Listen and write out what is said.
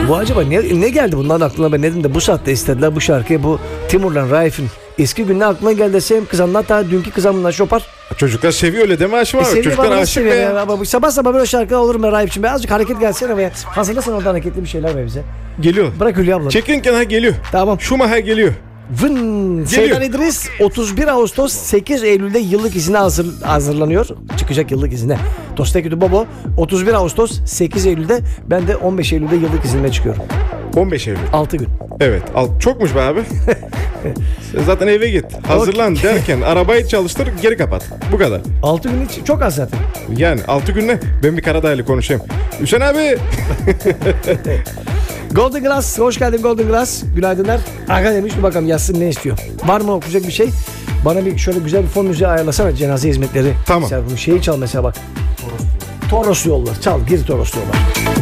Bu acaba ne geldi bunların aklına, ben dedim de bu saatte istediler bu şarkıyı, bu Timur'la Raif'in eski günler aklına geldi desem kızanlar daha dünkü kızanlar şopar. Çocuklar seviyor öyle değil mi Haşim abi? Çocuklar aşık be ya. Ama bu sabah sabah böyle şarkı olur mu Raif'cim? Be azıcık hareket gelsene be. Hazırlasana orada hareketli bir şeyler be bize. Geliyor. Bırak Hülya abla. Çekinken geliyor. Tamam. Schumacher geliyor. Vın. Seydan İdris 31 Ağustos 8 Eylül'de yıllık izine hazırlanıyor. Çıkacak yıllık izine. Dostekütü Bobo 31 Ağustos 8 Eylül'de, ben de 15 Eylül'de yıllık izinime çıkıyorum. 15 Eylül. 6 gün. Evet. Çokmuş be abi. Sen zaten eve git. Hazırlan derken arabayı çalıştır, geri kapat. Bu kadar. 6 gün hiç çok az zaten. Yani 6 günle ben bir Karadağ'la konuşayım. Hüseyin abi. Golden Glass, hoş geldin Golden Glass. Günaydınlar. Aga demiş, bir bakalım yazsın ne istiyor. Var mı okuyacak bir şey? Bana bir şöyle güzel bir fon müziği ayarlasana, cenaze hizmetleri. Tamam. Mesela bunu şeyi çal mesela bak. Toros yollar. Çal, gir Toros yollar.